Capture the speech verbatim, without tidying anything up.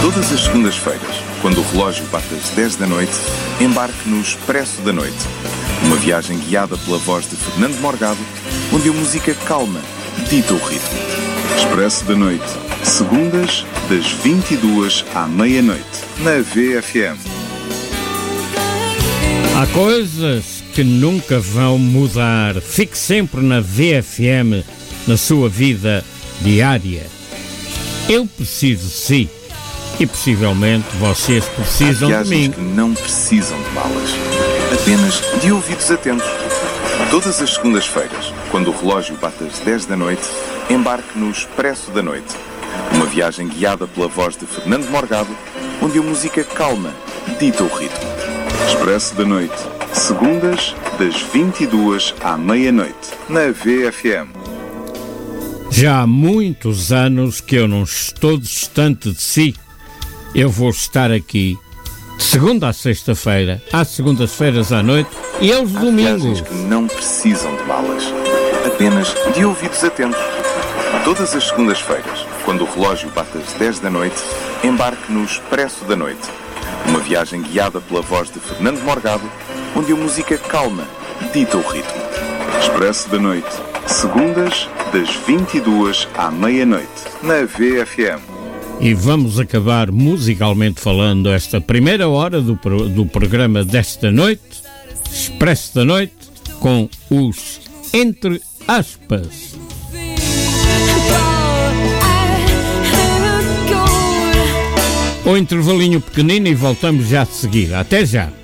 Todas as segundas-feiras, quando o relógio bate às dez da noite, embarque no Expresso da Noite. Uma viagem guiada pela voz de Fernando Morgado, onde a música calma dita o ritmo. Expresso da Noite, segundas, das vinte e duas à meia-noite, na V F M. Há coisas que nunca vão mudar. Fique sempre na V F M, na sua vida diária. Eu preciso de si. E possivelmente vocês precisam Há de mim. que não precisam de malas, apenas de ouvidos atentos. Todas as segundas-feiras, quando o relógio bate às dez da noite, embarque no Expresso da Noite. Uma viagem guiada pela voz de Fernando Morgado, onde a música calma dita o ritmo. Expresso da Noite, segundas, das vinte e duas à meia-noite, na V F M. Já há muitos anos que eu não estou distante de si. Eu vou estar aqui de segunda à sexta-feira, às segundas-feiras à noite e aos Há domingos. viagens que não precisam de malas, apenas de ouvidos atentos. Todas as segundas-feiras, quando o relógio bate às dez da noite, embarque no Expresso da Noite. Uma viagem guiada pela voz de Fernando Morgado, onde a música calma dita o ritmo. Expresso da Noite, segundas, das vinte e duas à meia-noite, na V F M. E vamos acabar musicalmente falando esta primeira hora do, pro, do programa desta noite, Expresso da Noite, com os Entre Aspas. O intervalinho pequenino e voltamos já de seguida. Até já!